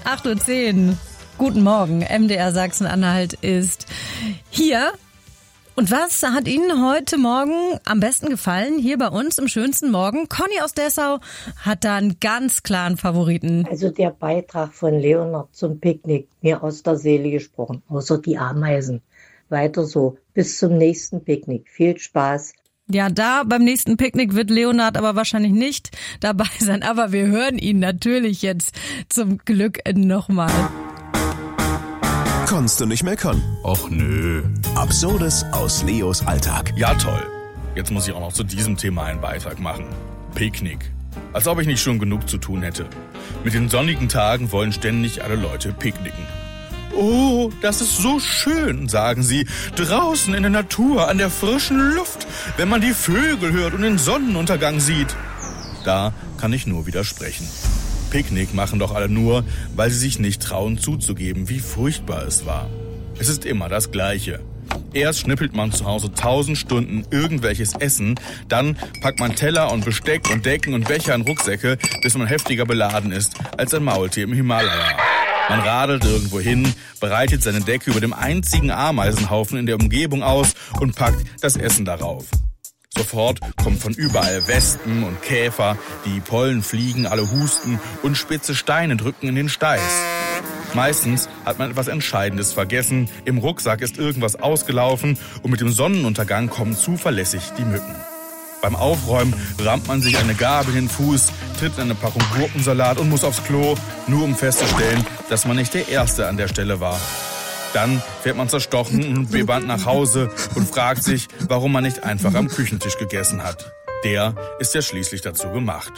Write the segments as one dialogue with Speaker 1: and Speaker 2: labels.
Speaker 1: 8:10 Uhr. Guten Morgen, MDR Sachsen-Anhalt ist hier. Und was hat Ihnen heute Morgen am besten gefallen, hier bei uns im schönsten Morgen? Conny aus Dessau hat da einen ganz klaren Favoriten.
Speaker 2: Also der Beitrag von Leonhard zum Picknick, mir aus der Seele gesprochen, außer die Ameisen. Weiter so, bis zum nächsten Picknick. Viel Spaß.
Speaker 1: Ja, da beim nächsten Picknick wird Leonhard aber wahrscheinlich nicht dabei sein. Aber wir hören ihn natürlich jetzt zum Glück nochmal.
Speaker 3: Konntest du nicht meckern?
Speaker 4: Och nö.
Speaker 3: Absurdes aus Leos Alltag.
Speaker 4: Ja toll. Jetzt muss ich auch noch zu diesem Thema einen Beitrag machen. Picknick. Als ob ich nicht schon genug zu tun hätte. Mit den sonnigen Tagen wollen ständig alle Leute picknicken. Oh, das ist so schön, sagen sie, draußen in der Natur, an der frischen Luft, wenn man die Vögel hört und den Sonnenuntergang sieht. Da kann ich nur widersprechen. Picknick machen doch alle nur, weil sie sich nicht trauen zuzugeben, wie furchtbar es war. Es ist immer das Gleiche. Erst schnippelt man zu Hause 1000 Stunden irgendwelches Essen, dann packt man Teller und Besteck und Decken und Becher in Rucksäcke, bis man heftiger beladen ist als ein Maultier im Himalaya. Man radelt irgendwo hin, breitet seine Decke über dem einzigen Ameisenhaufen in der Umgebung aus und packt das Essen darauf. Sofort kommen von überall Wespen und Käfer, die Pollen fliegen, alle husten und spitze Steine drücken in den Steiß. Meistens hat man etwas Entscheidendes vergessen, im Rucksack ist irgendwas ausgelaufen und mit dem Sonnenuntergang kommen zuverlässig die Mücken. Beim Aufräumen rammt man sich eine Gabel in den Fuß, tritt in eine Packung Gurkensalat und muss aufs Klo, nur um festzustellen, dass man nicht der Erste an der Stelle war. Dann fährt man zerstochen und bebannt nach Hause und fragt sich, warum man nicht einfach am Küchentisch gegessen hat. Der ist ja schließlich dazu gemacht.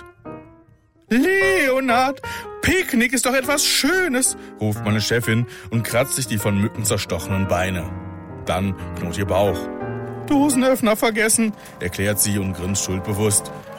Speaker 4: Leonhard, Picknick ist doch etwas Schönes, ruft meine Chefin und kratzt sich die von Mücken zerstochenen Beine. Dann knurrt ihr Bauch. Dosenöffner vergessen, erklärt sie und grinst schuldbewusst.